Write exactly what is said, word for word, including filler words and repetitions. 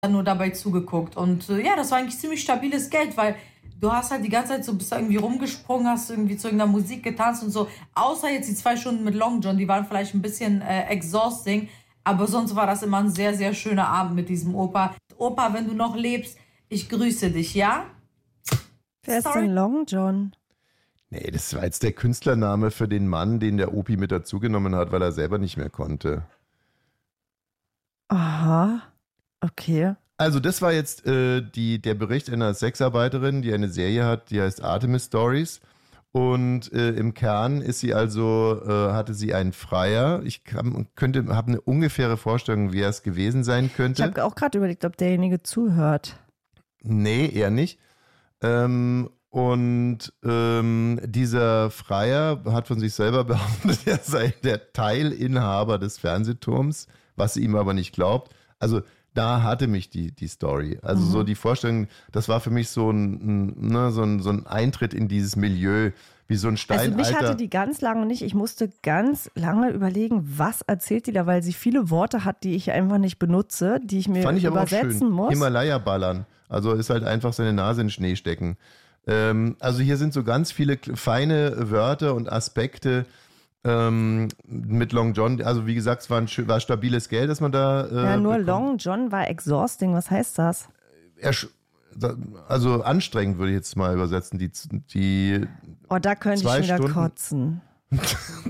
nur dabei zugeguckt. Und äh, ja, das war eigentlich ziemlich stabiles Geld, weil du hast halt die ganze Zeit so, bist da irgendwie rumgesprungen, hast irgendwie zu irgendeiner Musik getanzt und so. Außer jetzt die zwei Stunden mit Long John, die waren vielleicht ein bisschen äh, exhausting, aber sonst war das immer ein sehr, sehr schöner Abend mit diesem Opa. Opa, wenn du noch lebst, ich grüße dich, ja? Wer ist denn Long John? Nee, das war jetzt der Künstlername für den Mann, den der Opi mit dazugenommen hat, weil er selber nicht mehr konnte. Aha, okay. Also das war jetzt äh, die, der Bericht einer Sexarbeiterin, die eine Serie hat, die heißt Artemis Stories. Und äh, im Kern ist sie also, äh, hatte sie einen Freier. Ich kann, könnte, habe eine ungefähre Vorstellung, wie er es gewesen sein könnte. Ich habe auch gerade überlegt, ob derjenige zuhört. Nee, eher nicht. Ähm, und ähm, dieser Freier hat von sich selber behauptet, er sei der Teilinhaber des Fernsehturms, was sie ihm aber nicht glaubt. Also da hatte mich die, die Story. Also mhm. so die Vorstellung, das war für mich so ein, ne, so, ein, so ein Eintritt in dieses Milieu, wie so ein Steinalter. Also mich hatte die ganz lange nicht. Ich musste ganz lange überlegen, was erzählt die da, weil sie viele Worte hat, die ich einfach nicht benutze, die ich mir Fand ich übersetzen aber auch schön. muss. Himalaya ballern. Also ist halt einfach seine Nase in den Schnee stecken. Ähm, also hier sind so ganz viele feine Wörter und Aspekte, Ähm, mit Long John, also wie gesagt, es war, ein, war stabiles Geld, dass man da. Äh, ja, nur bekommt. Long John war exhausting. Was heißt das? Also anstrengend würde ich jetzt mal übersetzen. Die, die oh, da könnte ich wieder Stunden, kotzen.